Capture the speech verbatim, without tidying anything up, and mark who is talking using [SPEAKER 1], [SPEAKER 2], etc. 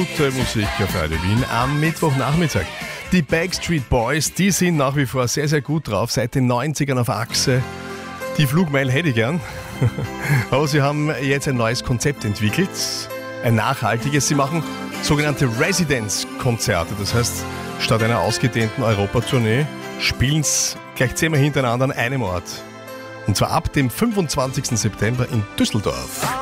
[SPEAKER 1] Gute Musik auf Radio Wien am Mittwochnachmittag. Die Backstreet Boys, die sind nach wie vor sehr, sehr gut drauf, seit den neunzigern auf Achse. Die Flugmeile hätte ich gern. Aber sie haben jetzt ein neues Konzept entwickelt, ein nachhaltiges. Sie machen sogenannte Residence-Konzerte. Das heißt, statt einer ausgedehnten Europatournee spielen sie gleich zehnmal hintereinander an einem Ort. Und zwar ab dem fünfundzwanzigsten September in Düsseldorf.